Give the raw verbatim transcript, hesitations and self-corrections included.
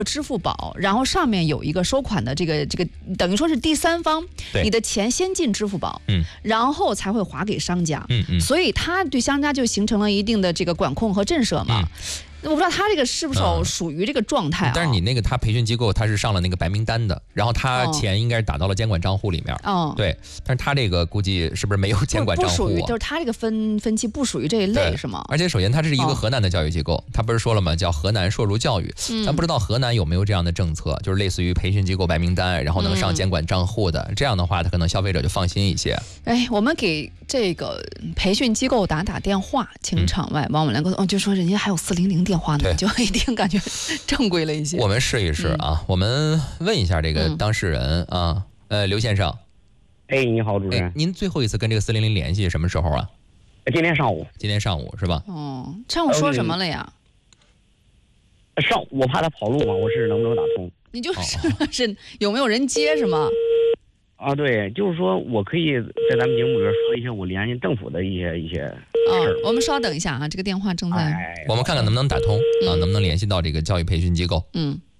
支付宝，然后上面有一个收款的这个这个，等于说是第三方，你的钱先进支付宝， 嗯， 然后才会划给商家， 嗯嗯， 所以它对商家就形成了一定的这个管控和震慑嘛。嗯，我不知道他这个是不是属于这个状态啊？ 但是你那个他培训机构他是上了那个白名单的，然后他钱应该是打到了监管账户里面。 哦， 对，但是他这个估计是不是没有监管账户、啊？ 不属于，就是他这个分分期不属于这一类是吗？ 而且首先它是一个河南的教育机构，哦、他不是说了吗？叫河南硕儒教育。嗯、咱不知道河南有没有这样的政策，就是类似于培训机构白名单，然后能上监管账户的。嗯、这样的话，他可能消费者就放心一些。 哎，我们给这个培训机构打打电话，请场外帮我们来沟通。哦，就说人家还有四零零电话呢，就。一定感觉正规了一些。 我们试一试啊，嗯、我们问一下这个当事人、嗯、啊，呃，刘先生。 哎，你好，主任。 哎，您最后一次跟这个四零零联系什么时候啊？ 今天上午。 今天上午是吧？ 哦，上午说什么了呀？ 上我怕他跑路嘛，我是能不能打通？ 你就是、哦、是有没有人接是吗？ 啊，对，就是说我可以在咱们节目里边说一些我联系政府的一些一些事儿、 哦。我们稍等一下啊，这个电话正在， 哎、 我们看看能不能打通、嗯、啊，能不能联系到这个教育培训机构？ 嗯。